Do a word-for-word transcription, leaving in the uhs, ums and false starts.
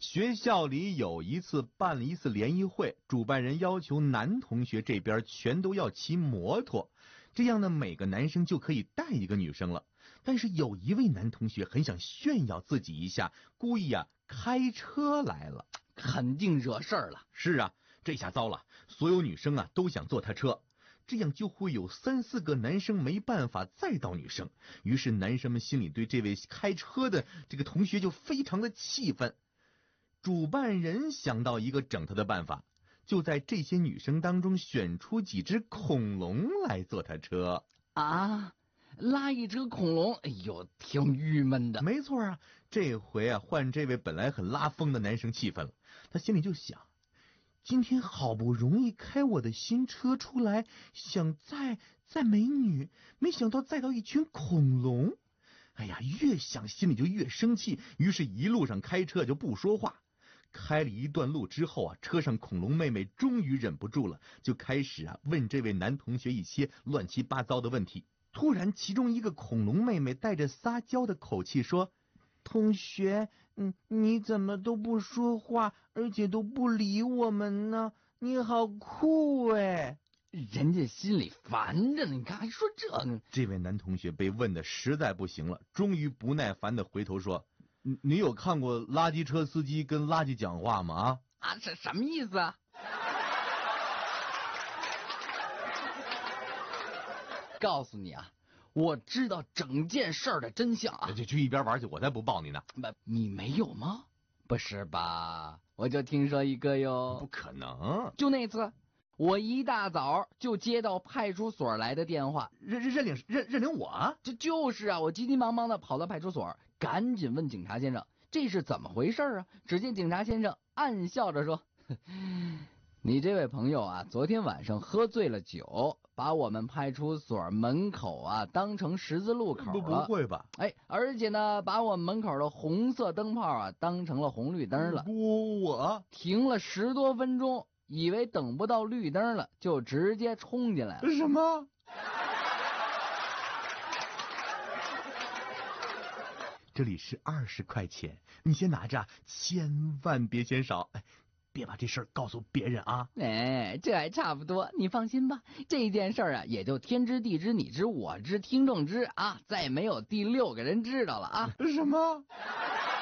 学校里有一次办了一次联谊会，主办人要求男同学这边全都要骑摩托，这样呢每个男生就可以带一个女生了。但是有一位男同学很想炫耀自己一下，故意啊开车来了， 肯定惹事儿了。 是啊，这下糟了，所有女生啊都想坐他车，这样就会有三四个男生没办法载到女生，于是男生们心里对这位开车的这个同学就非常的气愤。主办人想到一个整他的办法，就在这些女生当中选出几只恐龙来坐他车啊，拉一只恐龙，哎呦，挺郁闷的。 没错啊，这回啊换这位本来很拉风的男生气愤了，他心里就想，今天好不容易开我的新车出来，想载载美女，没想到载到一群恐龙。哎呀，越想心里就越生气，于是一路上开车就不说话。开了一段路之后啊，车上恐龙妹妹终于忍不住了，就开始啊问这位男同学一些乱七八糟的问题。突然其中一个恐龙妹妹带着撒娇的口气说，同学，嗯，你怎么都不说话，而且都不理我们呢？你好酷哎！ 人家心里烦着呢，你看还说这个。 这位男同学被问的实在不行了，终于不耐烦的回头说，你你有看过垃圾车司机跟垃圾讲话吗？啊啊，这什么意思啊？告诉你啊，我知道整件事儿的真相啊！ 就去一边玩去，我才不抱你呢。 不，你没有吗？不是吧？我就听说一个哟。 不可能！ 就那次，我一大早就接到派出所来的电话， 认认认领认认领我？ 这就是啊！我急急忙忙的跑到派出所，赶紧问警察先生，这是怎么回事啊？只见警察先生暗笑着说，你这位朋友啊，昨天晚上喝醉了酒，把我们派出所门口啊当成十字路口了。 不不会吧？ 哎，而且呢，把我们门口的红色灯泡啊当成了红绿灯了。 我我停了十多分钟，以为等不到绿灯了，就直接冲进来了。 什么？这里是二十块钱，你先拿着，千万别嫌少。哎，别把这事儿告诉别人啊！ 哎，这还差不多，你放心吧，这件事儿啊，也就天知地知你知我知听众知啊，再没有第六个人知道了啊！ 什么？